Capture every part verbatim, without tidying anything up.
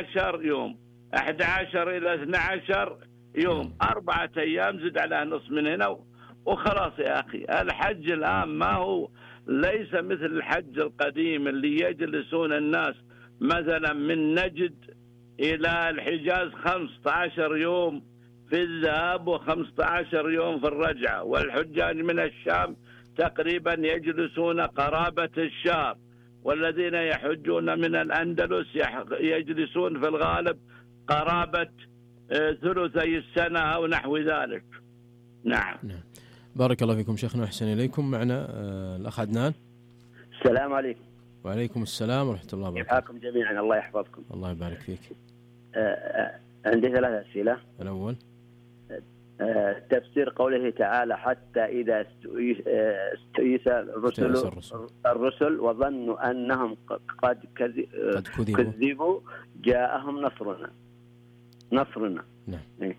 عشر يوم، أحد عشر إلى اثني عشر يوم، أربعة أيام زد على نص من هنا وخلاص يا أخي. الحج الآن ما هو ليس مثل الحج القديم اللي يجلسون الناس مثلا من نجد إلى الحجاز خمسة عشر يوم في الذهاب وخمسة عشر يوم في الرجعة، والحجاج من الشام تقريبا يجلسون قرابة الشهر، والذين يحجون من الأندلس يجلسون في الغالب قرابة ثلثي السنة أو نحو ذلك. نعم. نعم. بارك الله فيكم شيخنا وأحسن إليكم. معنا الأخ عدنان. السلام عليكم. وعليكم السلام ورحمة الله وبركاته. كيف حالكم جميعا؟ الله يحفظكم. الله يبارك فيك. أه عندي ثلاث أسئلة. الأول أه تفسير قوله تعالى حتى إذا استيئس الرسل, الرسل. الرسل وظنوا أنهم قد كذبوا جاءهم نصرنا نصرنا نعم.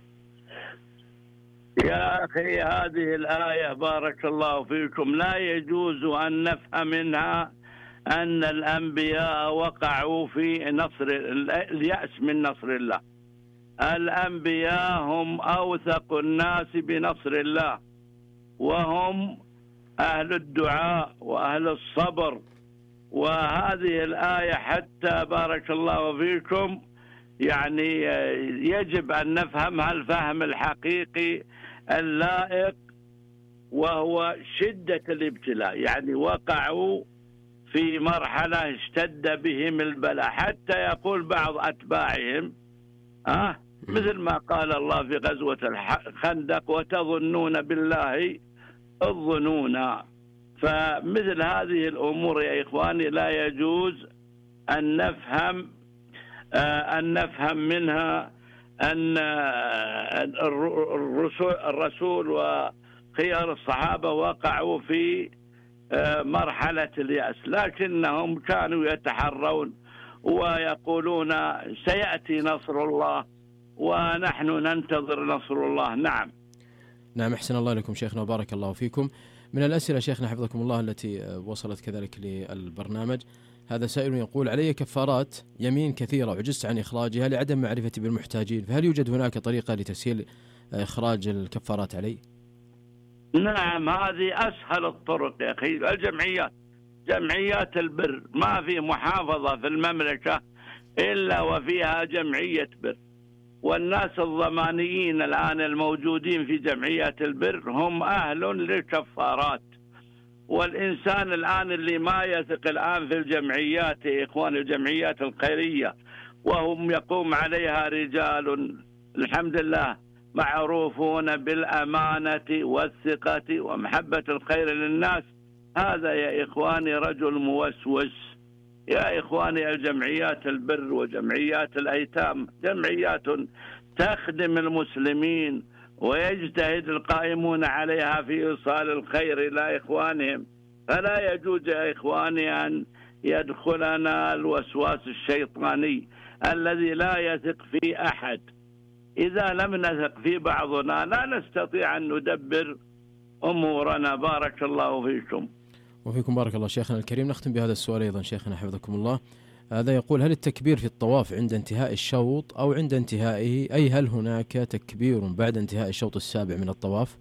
يا أخي هذه الآية بارك الله فيكم لا يجوز أن نفهم منها أن الأنبياء وقعوا في نصر اليأس من نصر الله. الأنبياء هم أوثق الناس بنصر الله، وهم أهل الدعاء وأهل الصبر. وهذه الآية حتى بارك الله فيكم يعني يجب أن نفهمها الفهم الحقيقي اللائق، وهو شدة الابتلاء. يعني وقعوا في مرحلة اشتد بهم البلاء، حتى يقول بعض أتباعهم أه مثل ما قال الله في غزوة الخندق وتظنون بالله الظنون. فمثل هذه الأمور يا إخواني لا يجوز أن نفهم آه أن نفهم منها أن الرسول, الرسول وخيار الصحابة وقعوا في آه مرحلة اليأس، لكنهم كانوا يتحرون ويقولون سيأتي نصر الله ونحن ننتظر نصر الله. نعم. نعم. أحسن الله لكم شيخنا وبارك الله فيكم. من الأسئلة شيخنا حفظكم الله التي وصلت كذلك للبرنامج، هذا سائل يقول علي كفارات يمين كثيرة وعجزت عن إخراجها لعدم معرفتي بالمحتاجين، فهل يوجد هناك طريقة لتسهيل إخراج الكفارات علي؟ نعم، هذه أسهل الطرق يا أخي. الجمعيات، جمعيات البر، ما في محافظة في المملكة إلا وفيها جمعية بر، والناس الضمانيين الآن الموجودين في جمعيات البر هم أهل للكفارات. والإنسان الآن اللي ما يثق الآن في الجمعيات يا إخوان، الجمعيات الخيرية، وهم يقوم عليها رجال الحمد لله معروفون بالأمانة والثقة ومحبة الخير للناس، هذا يا إخواني رجل موسوس. يا إخواني الجمعيات البر وجمعيات الأيتام جمعيات تخدم المسلمين، ويجتهد القائمون عليها في إيصال الخير إلى إخوانهم، فلا يجوز يا إخواني أن يدخلنا الوسواس الشيطاني الذي لا يثق في أحد. إذا لم نثق في بعضنا لا نستطيع أن ندبر أمورنا. بارك الله فيكم. وفيكم بارك الله شيخنا الكريم. نختم بهذا السؤال أيضا شيخنا حفظكم الله. هذا يقول هل التكبير في الطواف عند انتهاء الشوط أو عند انتهائه، أي هل هناك تكبير بعد انتهاء الشوط السابع من الطواف؟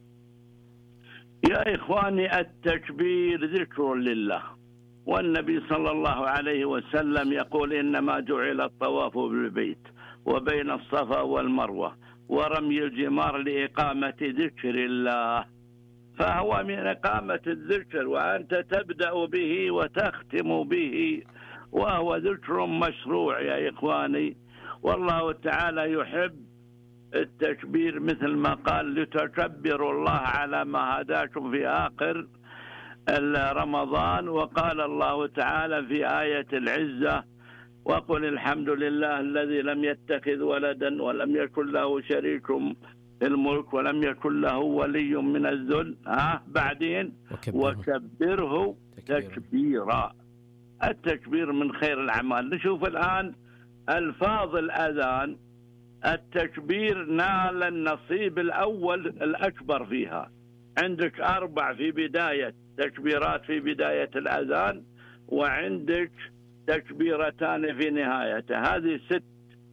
يا إخواني التكبير ذكر لله، والنبي صلى الله عليه وسلم يقول إنما جعل الطواف بالبيت وبين الصفا والمروة ورمي الجمار لإقامة ذكر الله، فهو من إقامة الذكر، وأنت تبدأ به وتختم به، وهو ذكر مشروع يا إخواني. والله تعالى يحب التكبير مثل ما قال لتكبروا الله على ما هداكم في آخر رمضان، وقال الله تعالى في آية العزة وقل الحمد لله الذي لم يتخذ ولدا ولم يكن له شريك في الملك ولم يكن له ولي من الذل. ها بعدين وكبره تكبيرا. التكبير من خير الأعمال. نشوف الآن ألفاظ الأذان، التكبير نال النصيب الأول الأكبر فيها. عندك أربع في بداية تكبيرات في بداية الأذان، وعندك تكبيرتان في نهايته، هذه ست